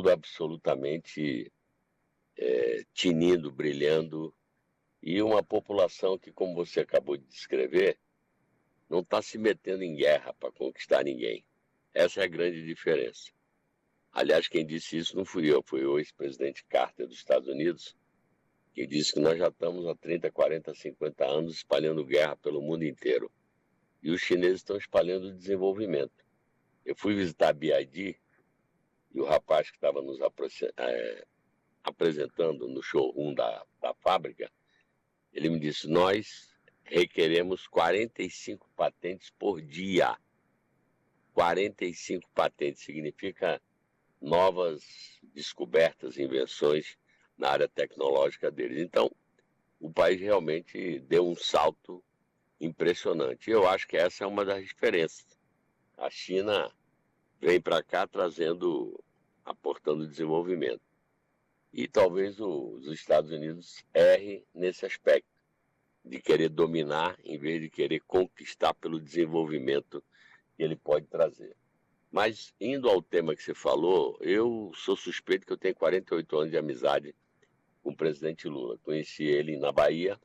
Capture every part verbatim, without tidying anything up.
tudo absolutamente é, tinindo, brilhando, e uma população que, como você acabou de descrever, não está se metendo em guerra para conquistar ninguém. Essa é a grande diferença. Aliás, quem disse isso não fui eu, foi o ex-presidente Carter dos Estados Unidos, que disse que nós já estamos há trinta, quarenta, cinquenta anos espalhando guerra pelo mundo inteiro. E os chineses estão espalhando desenvolvimento. Eu fui visitar a B I D e o rapaz que estava nos é, apresentando no showroom da, da fábrica, ele me disse, nós requeremos quarenta e cinco patentes por dia. quarenta e cinco patentes significa novas descobertas, invenções na área tecnológica deles. Então, o país realmente deu um salto impressionante. Eu acho que essa é uma das diferenças. A China vem para cá trazendo, aportando desenvolvimento. E talvez os Estados Unidos erre nesse aspecto, de querer dominar em vez de querer conquistar pelo desenvolvimento que ele pode trazer. Mas, indo ao tema que você falou, eu sou suspeito que eu tenho quarenta e oito anos de amizade com o presidente Lula. Conheci ele na Bahia,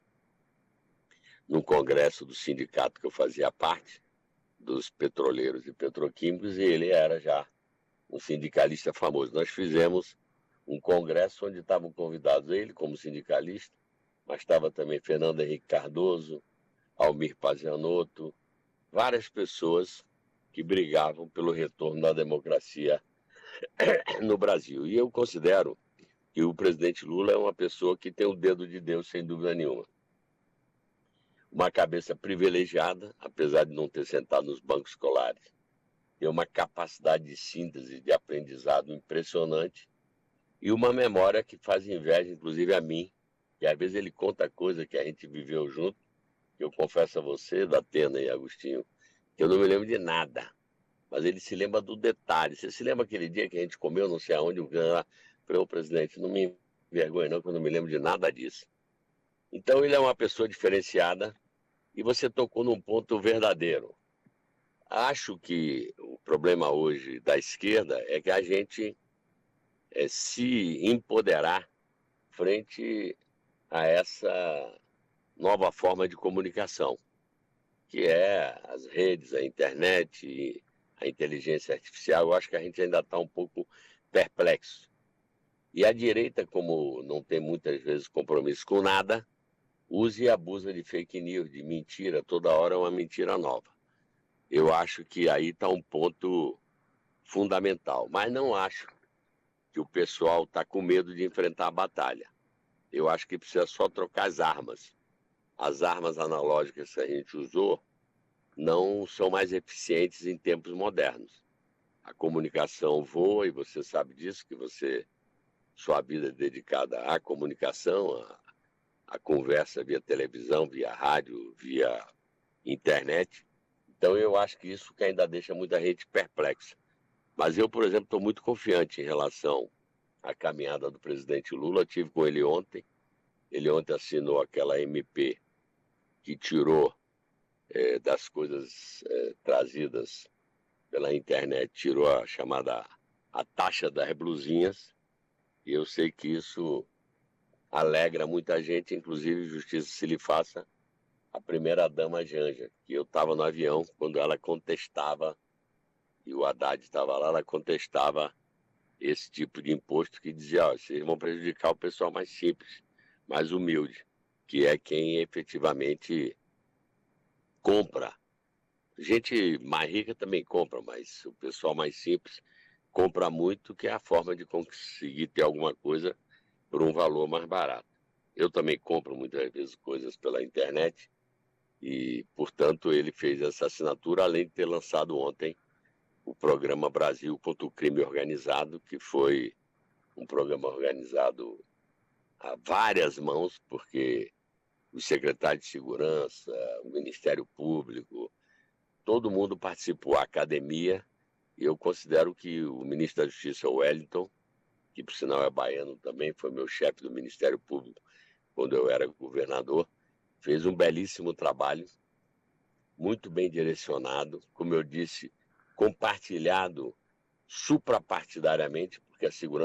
no congresso do sindicato que eu fazia parte, dos petroleiros e petroquímicos, e ele era já um sindicalista famoso. Nós fizemos um congresso onde estavam convidados ele como sindicalista, mas estava também Fernando Henrique Cardoso, Almir Pazianotto, várias pessoas que brigavam pelo retorno da democracia no Brasil. E eu considero que o presidente Lula é uma pessoa que tem o dedo de Deus, sem dúvida nenhuma. Uma cabeça privilegiada, apesar de não ter sentado nos bancos escolares. Tem uma capacidade de síntese, de aprendizado impressionante. E uma memória que faz inveja, inclusive a mim, que às vezes ele conta coisa que a gente viveu junto, que eu confesso a você, Datena e Agostinho, que eu não me lembro de nada. Mas ele se lembra do detalhe. Você se lembra aquele dia que a gente comeu não sei aonde, o falei, ô presidente, não me envergonhe não, que eu não me lembro de nada disso. Então ele é uma pessoa diferenciada e você tocou num ponto verdadeiro. Acho que o problema hoje da esquerda é que a gente é, se empoderar frente a essa nova forma de comunicação, que é as redes, a internet, a inteligência artificial. Eu acho que a gente ainda está um pouco perplexo. E a direita, como não tem muitas vezes compromisso com nada, usa e abusa de fake news, de mentira, toda hora é uma mentira nova. Eu acho que aí está um ponto fundamental, mas não acho que o pessoal está com medo de enfrentar a batalha. Eu acho que precisa só trocar as armas. As armas analógicas que a gente usou não são mais eficientes em tempos modernos. A comunicação voa, e você sabe disso, que você, sua vida é dedicada à comunicação, à, à conversa via televisão, via rádio, via internet. Então eu acho que isso que ainda deixa muita gente perplexa. Mas eu, por exemplo, estou muito confiante em relação à caminhada do presidente Lula. Estive com ele ontem. Ele ontem assinou aquela M P que tirou é, das coisas é, trazidas pela internet, tirou a chamada a taxa das blusinhas, e eu sei que isso alegra muita gente, inclusive justiça se lhe faça a primeira-dama Janja, que eu estava no avião quando ela contestava, e o Haddad estava lá, ela contestava esse tipo de imposto que dizia, ó, vocês vão prejudicar o pessoal mais simples, mais humilde, que é quem efetivamente compra. Gente mais rica também compra, mas o pessoal mais simples compra muito, que é a forma de conseguir ter alguma coisa por um valor mais barato. Eu também compro muitas vezes coisas pela internet e, portanto, ele fez essa assinatura, além de ter lançado ontem o programa Brasil contra o Crime Organizado, que foi um programa organizado a várias mãos, porque o secretário de Segurança, o Ministério Público, todo mundo participou, a academia, e eu considero que o ministro da Justiça, Wellington, que por sinal é baiano também, foi meu chefe do Ministério Público quando eu era governador, fez um belíssimo trabalho, muito bem direcionado, como eu disse, compartilhado suprapartidariamente, porque a segurança